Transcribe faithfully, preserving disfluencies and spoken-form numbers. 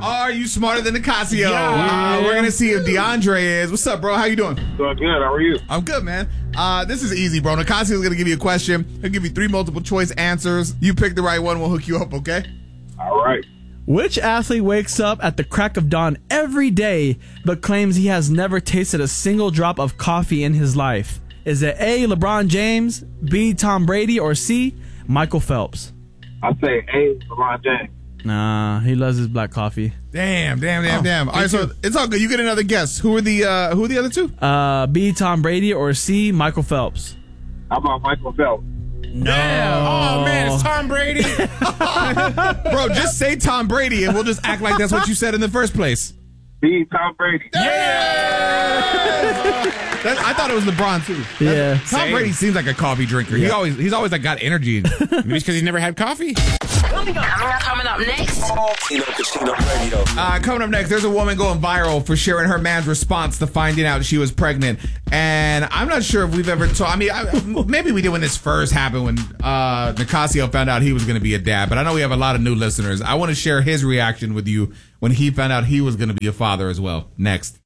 Are you smarter than Nicasio? Yeah. Uh, we're going to see if DeAndre is. What's up, bro? How you doing? Doing good. How are you? I'm good, man. Uh, this is easy, bro. Nicasio is going to give you a question. He'll give you three multiple choice answers. You pick the right one, we'll hook you up, okay? All right. Which athlete wakes up at the crack of dawn every day but claims he has never tasted a single drop of coffee in his life? Is it A, LeBron James, B, Tom Brady, or C, Michael Phelps? I say A, LeBron James. Nah, he loves his black coffee. Damn, damn, damn, damn. All right, so it's all good. You get another guess. Who are the uh, who are the other two? Uh, B, Tom Brady, or C, Michael Phelps? How about Michael Phelps? No. Oh, man, it's Tom Brady. Bro, just say Tom Brady and we'll just act like that's what you said in the first place. B, Tom Brady. That, I thought it was LeBron too. Yeah. Tom Same. Brady seems like a coffee drinker. He always he's always like got energy. Maybe it's because he's never had coffee. Coming up, coming up next. Tino Casino Radio. Uh, coming up next, there's a woman going viral for sharing her man's response to finding out she was pregnant. And I'm not sure if we've ever told. I mean, I, maybe we did when this first happened, when uh, Nicasio found out he was going to be a dad. But I know we have a lot of new listeners. I want to share his reaction with you when he found out he was going to be a father as well. Next.